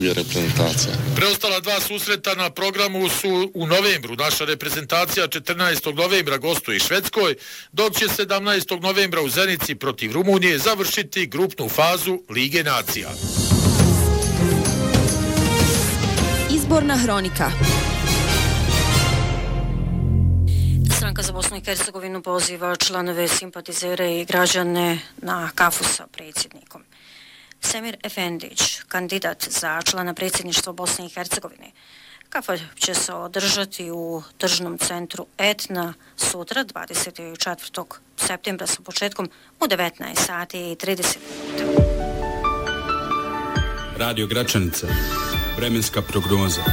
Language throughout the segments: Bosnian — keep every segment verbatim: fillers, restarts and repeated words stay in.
reprezentacija. Preostala dva susreta na programu su u novembru. Naša reprezentacija četrnaestog novembra gostuje Švedskoj, dok će sedamnaestog novembra u Zenici protiv Rumunije završiti grupnu fazu Lige nacija. Izborna hronika. Stranka za Bosnu i Hercegovinu poziva članove, simpatizere i građane na kafu sa predsjednikom. Semir Efendić, kandidat za člana predsjedništva Bosne i Hercegovine. Kafa će se održati u tržnom centru Etna sutra, dvadeset četvrtog septembra sa početkom u devetnaest sati i trideset minuta. Radio Gračanica. Vremenska prognoza.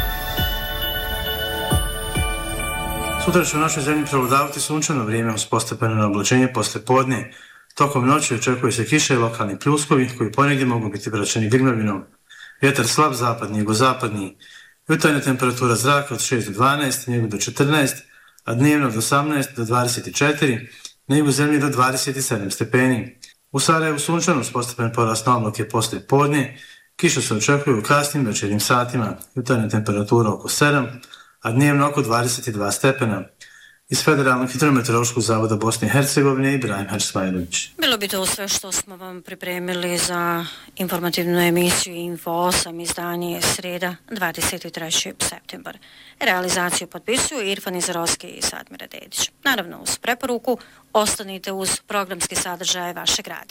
Sutra će u našoj zemlji prevladavati sunčano vrijeme uz postepeno oblačenje posle podne. Tokom noći očekuje se kiša i lokalni pljuskovi koji ponegdje mogu biti praćeni grmljavinom. Vjetar slab zapadni, jugozapadni. Jutarnja temperatura zraka od šest do dvanaest, na jugu do četrnaest, a dnevno od osamnaest do dvadeset četiri, na jugu zemlje do dvadeset sedam stepeni. U Sarajevu sunčano uz postepen porast na obloke posle podne. Kiša se očekuje u kasnim večernjim satima. Jutarnja temperatura oko sedam, a dnevno oko dvadeset dva stepena. Iz Federalnog hidrometeorološkog zavoda Bosne i Hercegovine Ibrahim Hačsmajlović. Bilo bi to sve što smo vam pripremili za informativnu emisiju Info osam, izdanje sreda, dvadeset treći septembar. Realizaciju potpisuju Irfan Izarovski i Sadmira Dedić. Naravno, uz preporuku, ostanite uz programski sadržaj vašeg radija.